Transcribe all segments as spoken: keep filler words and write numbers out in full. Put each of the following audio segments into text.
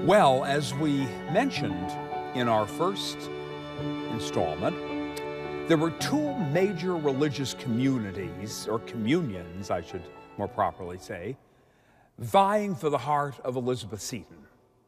Well, as we mentioned in our first installment, there were two major religious communities, or communions, I should more properly say, vying for the heart of Elizabeth Seton.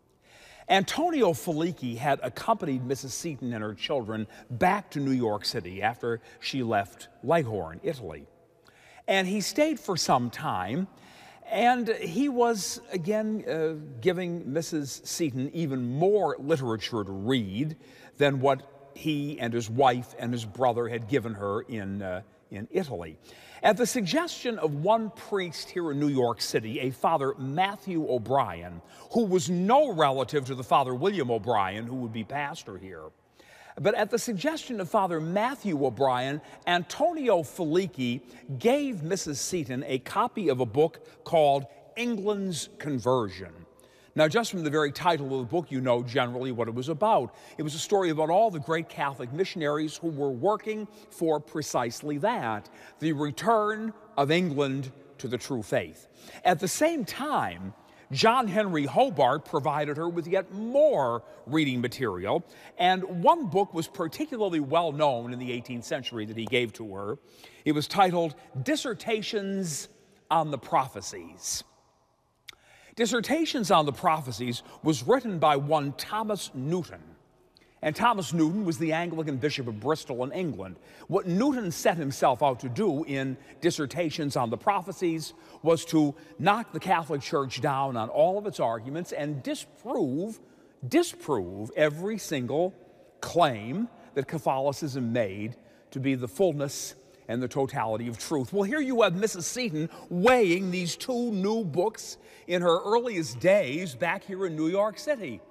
Antonio Felici had accompanied Missus Seton and her children back to New York City after she left Leghorn, Italy. And he stayed for some time, and he was, again, uh, giving Missus Seton even more literature to read than what he and his wife and his brother had given her in, uh, in Italy. At the suggestion of one priest here in New York City, a Father Matthew O'Brien, who was no relative to the Father William O'Brien, who would be pastor here, but at the suggestion of Father Matthew O'Brien, Antonio Felici gave Missus Seton a copy of a book called England's Conversion. Now, just from the very title of the book, you know generally what it was about. It was a story about all the great Catholic missionaries who were working for precisely that, the return of England to the true faith. At the same time, John Henry Hobart provided her with yet more reading material, and one book was particularly well known in the eighteenth century that he gave to her. It was titled Dissertations on the Prophecies. Dissertations on the Prophecies was written by one Thomas Newton. And Thomas Newton was the Anglican Bishop of Bristol in England. What Newton set himself out to do in Dissertations on the Prophecies was to knock the Catholic Church down on all of its arguments and disprove, disprove every single claim that Catholicism made to be the fullness and the totality of truth. Well, here you have Missus Seton weighing these two new books in her earliest days back here in New York City.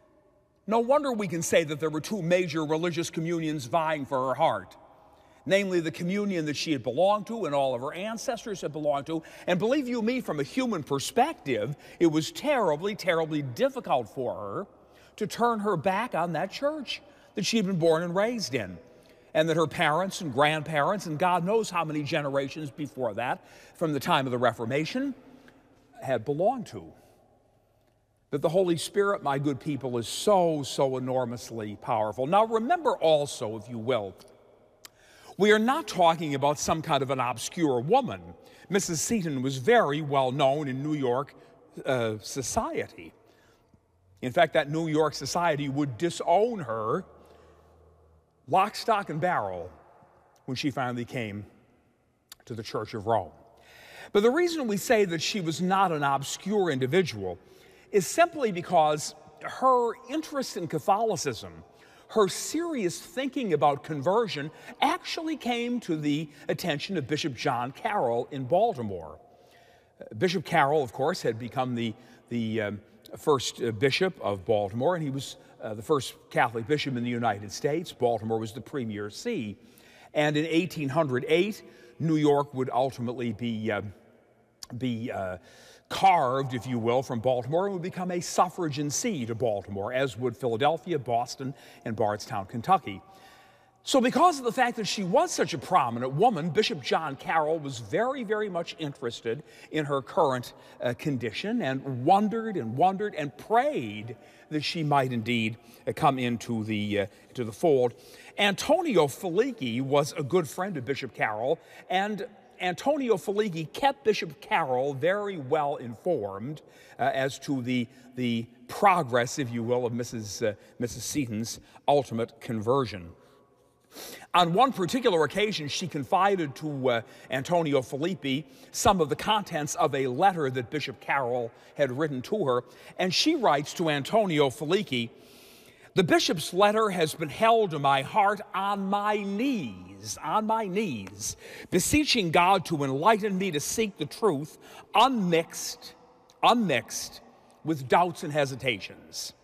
No wonder we can say that there were two major religious communions vying for her heart, namely the communion that she had belonged to and all of her ancestors had belonged to. And believe you me, from a human perspective, it was terribly, terribly difficult for her to turn her back on that church that she had been born and raised in, and that her parents and grandparents and God knows how many generations before that, from the time of the Reformation, had belonged to. That the Holy Spirit, my good people, is so, so enormously powerful. Now remember also, if you will, we are not talking about some kind of an obscure woman. Missus Seton was very well known in New York uh, society. In fact, that New York society would disown her lock, stock, and barrel when she finally came to the Church of Rome. But the reason we say that she was not an obscure individual is simply because her interest in Catholicism, her serious thinking about conversion, actually came to the attention of Bishop John Carroll in Baltimore. Uh, Bishop Carroll, of course, had become the, the um, first uh, bishop of Baltimore, and he was uh, the first Catholic bishop in the United States. Baltimore was the premier see. And in eighteen hundred eight, New York would ultimately be, uh, be uh, carved, if you will, from Baltimore, and would become a suffragan see to Baltimore, as would Philadelphia, Boston, and Bardstown, Kentucky. So because of the fact that she was such a prominent woman, Bishop John Carroll was very, very much interested in her current uh, condition, and wondered and wondered and prayed that she might indeed uh, come into the, uh, to the fold. Antonio Felici was a good friend of Bishop Carroll, and Antonio Felici kept Bishop Carroll very well informed uh, as to the, the progress, if you will, of Missus Uh, Missus Seton's ultimate conversion. On one particular occasion, she confided to uh, Antonio Felici some of the contents of a letter that Bishop Carroll had written to her, and she writes to Antonio Felici, "The bishop's letter has been held to my heart on my knees, on my knees, beseeching God to enlighten me to seek the truth unmixed, unmixed with doubts and hesitations.